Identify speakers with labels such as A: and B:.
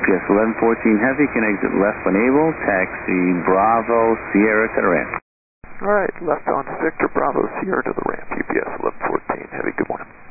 A: UPS 1114 Heavy can exit left when able, taxi Bravo Sierra to the ramp.
B: Alright, left on Victor Bravo Sierra to the ramp, UPS 1114 Heavy, good morning.